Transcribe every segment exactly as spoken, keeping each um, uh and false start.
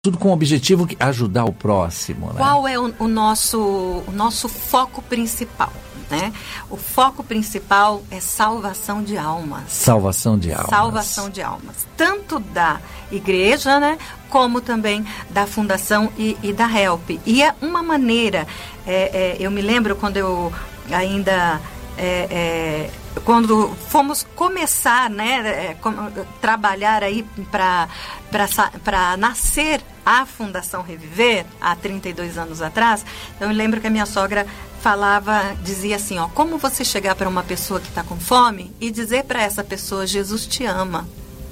Tudo com o objetivo de ajudar o próximo, né? Qual é o, o, nosso, o nosso foco principal, né? O foco principal é salvação de almas. Salvação de almas. Salvação de almas. Tanto da igreja, né? Como também da fundação e, e da Help. E é uma maneira, é, é, eu me lembro quando eu ainda... É, é, quando fomos começar, né, é, com, trabalhar aí para para nascer a Fundação Reviver, há trinta e dois anos atrás, eu me lembro que a minha sogra falava, dizia assim, ó, como você chegar para uma pessoa que está com fome e dizer para essa pessoa, Jesus te ama.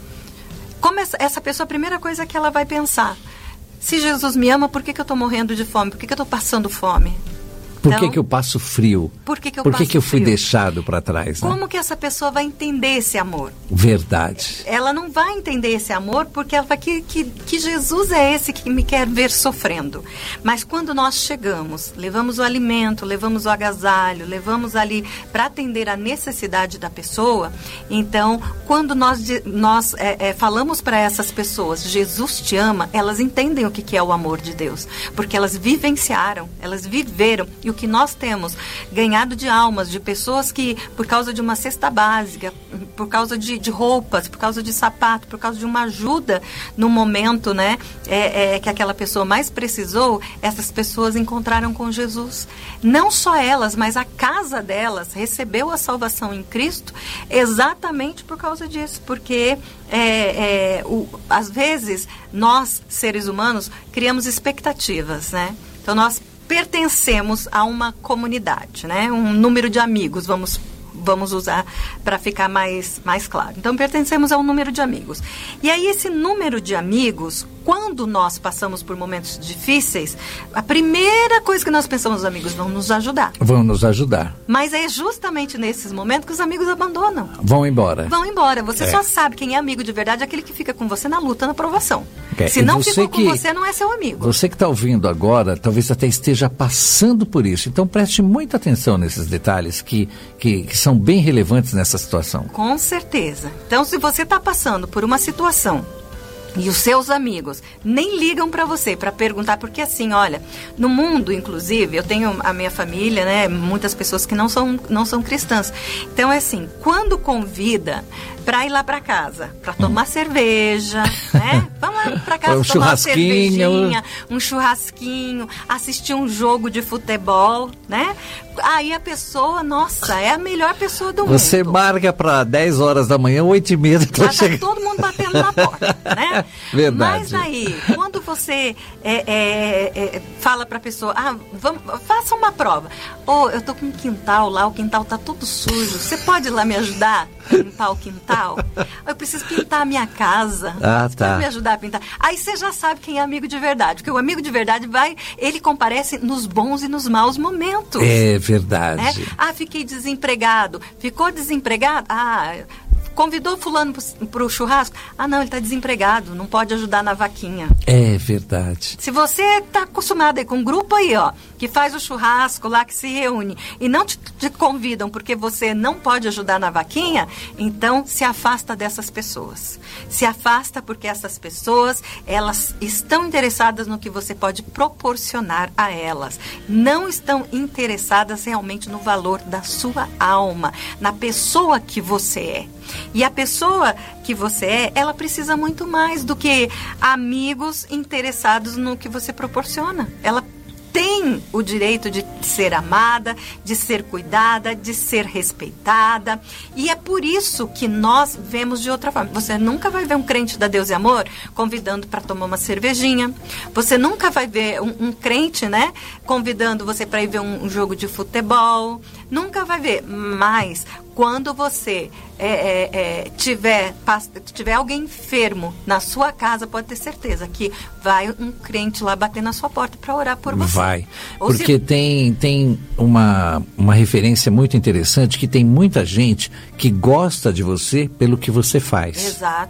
Como essa, essa pessoa, a primeira coisa que ela vai pensar, se Jesus me ama, por que, que eu estou morrendo de fome? Por que, que eu estou passando fome? Por Então, que, que eu passo frio? Por que, que eu, por que, passo que eu fui frio? deixado para trás? Como né? que essa pessoa vai entender esse amor? Verdade. Ela não vai entender esse amor porque ela vai que, que, que Jesus é esse que me quer ver sofrendo. Mas quando nós chegamos, levamos o alimento, levamos o agasalho, levamos ali para atender a necessidade da pessoa, então, quando nós, nós é, é, falamos para essas pessoas, Jesus te ama, elas entendem o que, que é o amor de Deus. Porque elas vivenciaram, elas viveram. E o que nós temos ganhado de almas, de pessoas que, por causa de uma cesta básica, por causa de, de roupas, por causa de sapato, por causa de uma ajuda no momento, né, é, é, que aquela pessoa mais precisou, essas pessoas encontraram com Jesus. Não só elas, mas a casa delas recebeu a salvação em Cristo exatamente por causa disso, porque é, é, o, às vezes nós, seres humanos, criamos expectativas, né? Então nós pertencemos a uma comunidade, né? Um número de amigos, vamos, vamos usar para ficar mais, mais claro. Então, pertencemos a um número de amigos. E aí, esse número de amigos, quando nós passamos por momentos difíceis, a primeira coisa que nós pensamos, os amigos vão nos ajudar. Vão nos ajudar. Mas é justamente nesses momentos que os amigos abandonam. Vão embora. Vão embora. Você é. só sabe quem é amigo de verdade, é aquele que fica com você na luta, na provação. É. Se não você ficou que, com você, não é seu amigo. Você que está ouvindo agora, talvez até esteja passando por isso. Então, preste muita atenção nesses detalhes que, que, que são bem relevantes nessa situação. Com certeza. Então, se você está passando por uma situação e os seus amigos nem ligam para você para perguntar, porque assim, olha, no mundo, inclusive, eu tenho a minha família, né, muitas pessoas que não são, não são cristãs. Então, é assim, quando convida para ir lá para casa, para tomar hum. cerveja, né? Vamos lá para casa um tomar uma cervejinha, cervejinha, um churrasquinho, assistir um jogo de futebol, né? Aí a pessoa, nossa, é a melhor pessoa do Você mundo. Você marca para dez horas da manhã, oito e meia. Já tá chega... todo mundo batendo na porta, né? Verdade. Mas aí, quando você é, é, é, fala para a pessoa, ah, vamos, faça uma prova. Ou oh, eu tô com um quintal lá, o quintal tá todo sujo. Você pode ir lá me ajudar a limpar o quintal? Eu preciso pintar a minha casa. Ah, você tá. pode me ajudar a pintar? Aí você já sabe quem é amigo de verdade. Porque o amigo de verdade vai, ele comparece nos bons e nos maus momentos. É verdade. É? Ah, fiquei desempregado. Ficou desempregado? Ah, convidou fulano para o churrasco? Ah, não, ele está desempregado, não pode ajudar na vaquinha. É verdade. Se você está acostumado aí com um grupo aí, ó, que faz o churrasco lá, que se reúne, e não te, te convidam porque você não pode ajudar na vaquinha, então se afasta dessas pessoas. Se afasta porque essas pessoas, elas estão interessadas no que você pode proporcionar a elas. Não estão interessadas realmente no valor da sua alma, na pessoa que você é. E a pessoa que você é, ela precisa muito mais do que amigos interessados no que você proporciona. Ela tem o direito de ser amada, de ser cuidada, de ser respeitada. E é por isso que nós vemos de outra forma. Você nunca vai ver um crente da Deus e Amor convidando para tomar uma cervejinha. Você nunca vai ver um, um crente, né, convidando você para ir ver um, um jogo de futebol. Nunca vai ver. Mas quando você é, é, é, tiver, tiver alguém enfermo na sua casa, pode ter certeza que vai um crente lá bater na sua porta para orar por você. Vai, Ou porque se... tem, tem uma, uma referência muito interessante, que tem muita gente que gosta de você pelo que você faz. Exato.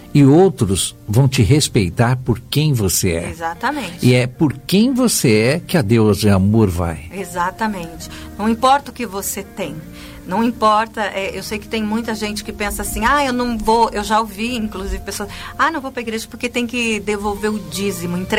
e outros vão te respeitar por quem você é. Exatamente. E é por quem você é que a Deus de amor vai. Exatamente. Não importa o que você tem. Não importa, é, eu sei que tem muita gente que pensa assim, ah, eu não vou, eu já ouvi, inclusive, pessoas, ah, não vou para a igreja porque tem que devolver o dízimo,